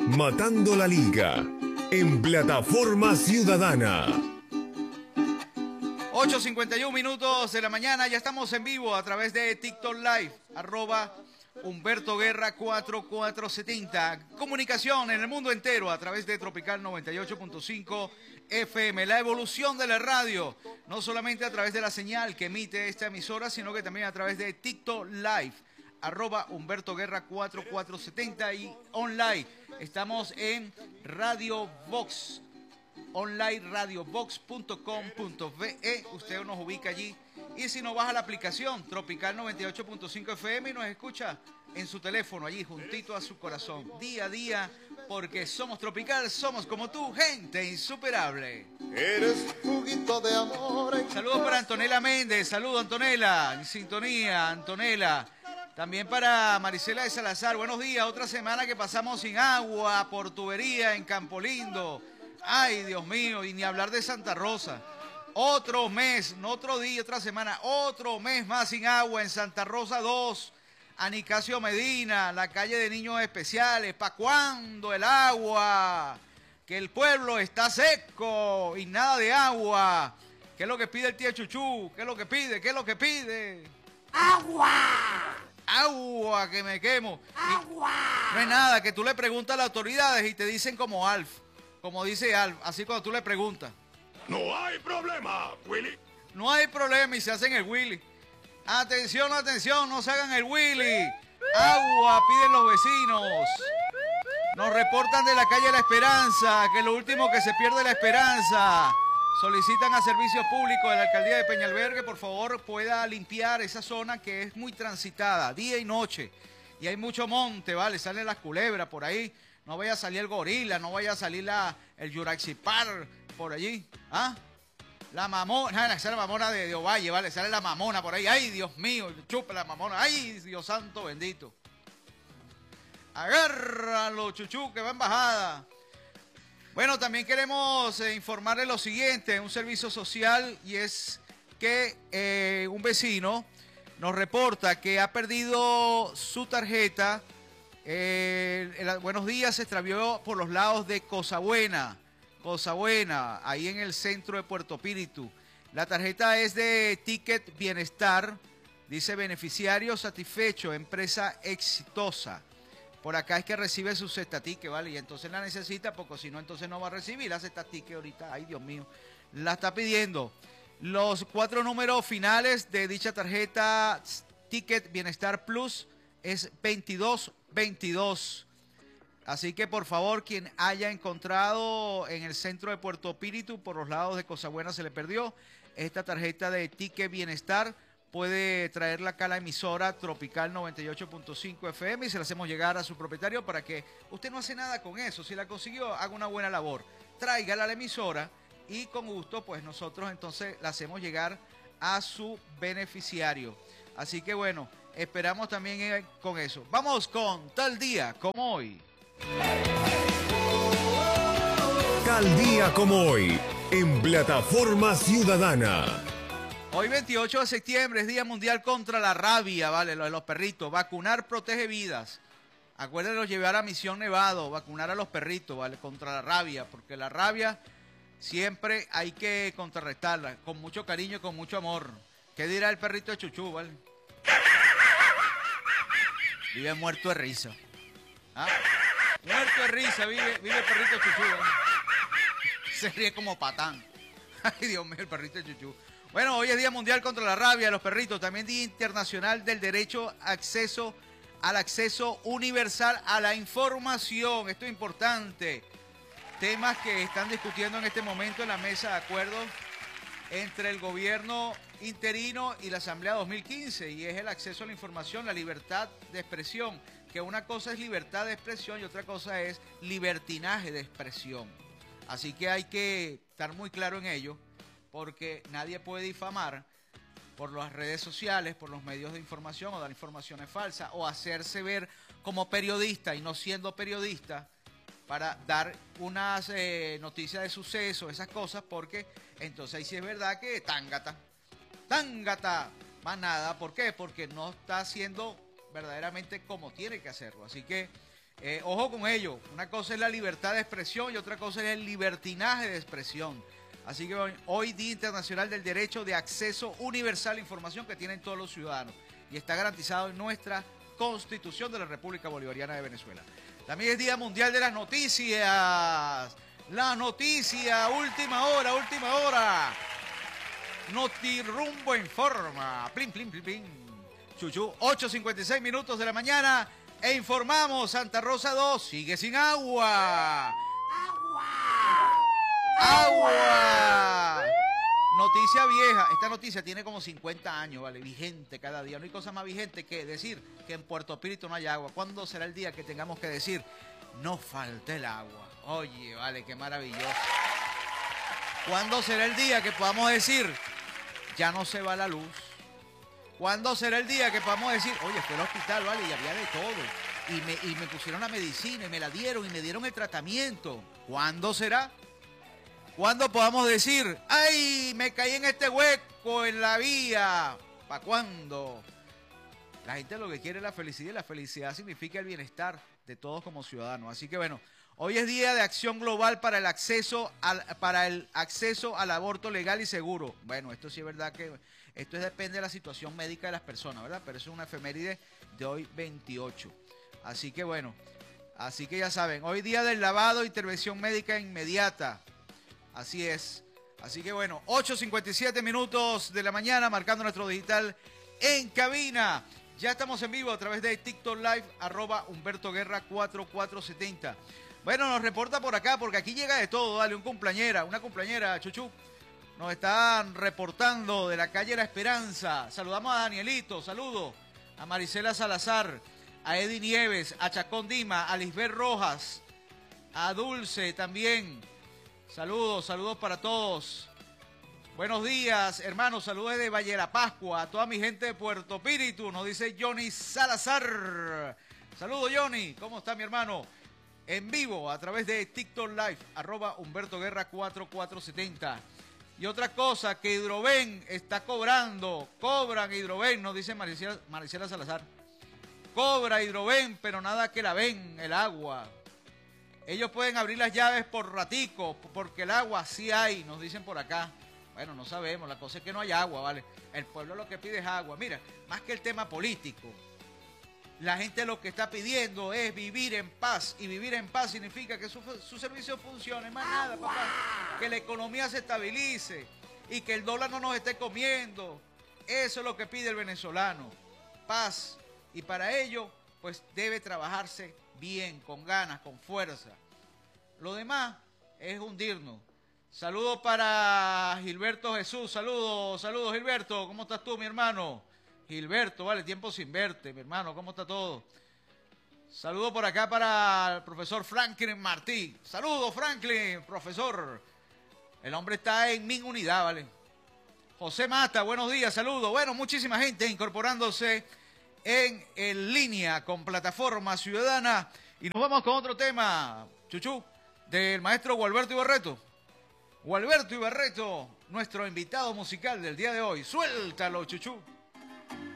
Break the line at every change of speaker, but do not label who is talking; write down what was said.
Matando la Liga en Plataforma Ciudadana.
8:51 minutos de la mañana, ya estamos en vivo a través de TikTok Live, @Humberto Guerra 4470. Comunicación en el mundo entero a través de Tropical 98.5 FM. La evolución de la radio, no solamente a través de la señal que emite esta emisora, sino que también a través de TikTok Live, @Humberto Guerra 4470 y online. Estamos en Radio Vox. Online radiovox.com.ve, usted nos ubica allí, y si no, baja la aplicación Tropical 98.5 FM y nos escucha en su teléfono allí juntito a su corazón, día a día, porque somos Tropical, somos como tú, gente insuperable.
Eres juguito de amor.
Saludos para Antonella Méndez, saludos Antonella, en sintonía Antonella. También para Marisela de Salazar, buenos días, otra semana que pasamos sin agua por tubería en Campo Lindo. Ay, Dios mío, y ni hablar de Santa Rosa. Otro mes, no otro día, otra semana, otro mes más sin agua en Santa Rosa 2, Anicasio Medina, la calle de Niños Especiales. ¿Para cuándo el agua? Que el pueblo está seco y nada de agua. ¿Qué es lo que pide el tío Chuchú? ¿Qué es lo que pide? ¿Qué es lo que pide?
¡Agua!
Agua, que me quemo.
¡Agua!
No es nada, que tú le preguntas a las autoridades y te dicen como Alf. Como dice Alf, así cuando tú le preguntas.
No hay problema, Willy.
No hay problema y se hacen el Willy. Atención, atención, no se hagan el Willy. Agua, piden los vecinos. Nos reportan de la calle La Esperanza, que es lo último que se pierde la esperanza. Solicitan a Servicios Públicos de la Alcaldía de Peñalver que por favor pueda limpiar esa zona que es muy transitada, día y noche. Y hay mucho monte, ¿vale? Salen las culebras por ahí. No vaya a salir el gorila, no vaya a salir el Jurassic Park por allí. ¿Ah? La mamona, esa es la mamona de Ovalle, ¿vale? Sale la mamona por ahí. ¡Ay, Dios mío! Chupa la mamona. ¡Ay, Dios santo bendito! Agárralo, chuchú, que va en bajada. Bueno, también queremos informarle lo siguiente, un servicio social, y es que un vecino nos reporta que ha perdido su tarjeta. Buenos días, se extravió por los lados de Cosa Buena, ahí en el centro de Puerto Píritu. La tarjeta es de Ticket Bienestar, dice beneficiario satisfecho, empresa exitosa. Por acá es que recibe su cesta ticket, ¿vale? Y entonces la necesita, porque si no, entonces no va a recibir la cesta ticket ahorita. Ay, Dios mío, la está pidiendo. Los 4 números finales de dicha tarjeta Ticket Bienestar Plus es 2222. Así que por favor, quien haya encontrado en el centro de Puerto Píritu, por los lados de Cosa Buena, se le perdió esta tarjeta de Ticket Bienestar, puede traerla acá a la emisora Tropical 98.5 FM y se la hacemos llegar a su propietario para que usted no hace nada con eso. Si la consiguió, haga una buena labor. Tráigala a la emisora y con gusto, pues nosotros entonces la hacemos llegar a su beneficiario. Así que bueno, esperamos también con eso. Vamos con Tal Día Como Hoy.
Tal día como hoy en Plataforma Ciudadana.
Hoy 28 de septiembre es Día Mundial contra la Rabia, ¿vale? Lo de los perritos. Vacunar protege vidas. Acuérdense de llevar a Misión Nevado, vacunar a los perritos, ¿vale? Contra la rabia, porque la rabia siempre hay que contrarrestarla con mucho cariño y con mucho amor. ¿Qué dirá el perrito de Chuchú, vale? Vive muerto de risa. ¿Ah? Muerto de risa, vive el perrito de Chuchú, ¿vale? Se ríe como patán. Ay, Dios mío, el perrito de Chuchú. Bueno, hoy es Día Mundial contra la Rabia de los Perritos, también Día Internacional del Derecho al Acceso Universal a la Información. Esto es importante. Temas que están discutiendo en este momento en la mesa de acuerdo entre el gobierno interino y la Asamblea 2015, y es el acceso a la información, la libertad de expresión, que una cosa es libertad de expresión y otra cosa es libertinaje de expresión. Así que hay que estar muy claro en ello, porque nadie puede difamar por las redes sociales, por los medios de información, o dar informaciones falsas, o hacerse ver como periodista y no siendo periodista para dar unas noticias de suceso, esas cosas, porque entonces ahí sí es verdad que tángata, más nada. ¿Por qué? Porque no está haciendo verdaderamente como tiene que hacerlo. Así que Ojo con ello, una cosa es la libertad de expresión y otra cosa es el libertinaje de expresión. Así que hoy Día Internacional del Derecho de Acceso Universal a Información que tienen todos los ciudadanos y está garantizado en nuestra Constitución de la República Bolivariana de Venezuela. También es Día Mundial de las Noticias. La noticia, última hora. Notirumbo informa. Plin, plin, plin, plin. Chuchu, 8:56 minutos de la mañana. E informamos, Santa Rosa 2 sigue sin agua. ¡Agua! Noticia vieja. Esta noticia tiene como 50 años, ¿vale? Vigente cada día. No hay cosa más vigente que decir que en Puerto Espíritu no hay agua. ¿Cuándo será el día que tengamos que decir no falta el agua? Oye, vale, qué maravilloso. ¿Cuándo será el día que podamos decir ya no se va la luz? ¿Cuándo será el día que podamos decir, oye, fui al hospital, vale, y había de todo? Y me pusieron la medicina y me la dieron y me dieron el tratamiento. ¿Cuándo será? ¿Cuándo podamos decir, ay, me caí en este hueco en la vía? ¿Para cuándo? La gente lo que quiere es la felicidad y la felicidad significa el bienestar de todos como ciudadanos. Así que bueno, hoy es Día de Acción Global para el acceso al aborto legal y seguro. Bueno, esto sí es verdad que esto depende de la situación médica de las personas, ¿verdad? Pero eso es una efeméride de hoy 28. Así que bueno, así que ya saben, hoy Día del lavado e intervención médica inmediata. Así es. Así que bueno, 8:57 minutos de la mañana, marcando nuestro digital en cabina. Ya estamos en vivo a través de TikTok Live, @HumbertoGuerra4470. Bueno, nos reporta por acá, porque aquí llega de todo, dale, una cumpleañera, Chuchu. Nos están reportando de la calle La Esperanza. Saludamos a Danielito, saludos. A Marisela Salazar, a Eddie Nieves, a Chacón Dima, a Lisbeth Rojas, a Dulce también. Saludos para todos. Buenos días, hermanos, saludos desde Valle de la Pascua, a toda mi gente de Puerto Espíritu, nos dice Johnny Salazar. Saludos, Johnny, ¿cómo está mi hermano? En vivo a través de TikTok Live, @HumbertoGuerra4470. Y otra cosa, que Hidroven está cobrando, cobran Hidroven, nos dice Maricela Salazar. Cobra Hidroven, pero nada que la ven, el agua. Ellos pueden abrir las llaves por ratico, porque el agua sí hay, nos dicen por acá. Bueno, no sabemos, la cosa es que no hay agua, ¿vale? El pueblo lo que pide es agua. Mira, más que el tema político, la gente lo que está pidiendo es vivir en paz. Y vivir en paz significa que su servicio funcione. Más nada, papá. Que la economía se estabilice y que el dólar no nos esté comiendo. Eso es lo que pide el venezolano. Paz. Y para ello, pues debe trabajarse bien, con ganas, con fuerza. Lo demás es hundirnos. Saludos para Gilberto Jesús. Saludos Gilberto. ¿Cómo estás tú, mi hermano? Gilberto, vale, tiempo sin verte, mi hermano, ¿cómo está todo? Saludos por acá para el profesor Franklin Martí. Saludos, Franklin, profesor. El hombre está en mi unidad, ¿vale? José Mata, buenos días, saludos. Bueno, muchísima gente incorporándose en línea con Plataforma Ciudadana. Y nos vamos con otro tema, Chuchu, del maestro Gualberto Ibarreto. Gualberto Ibarreto, nuestro invitado musical del día de hoy. Suéltalo, Chuchu.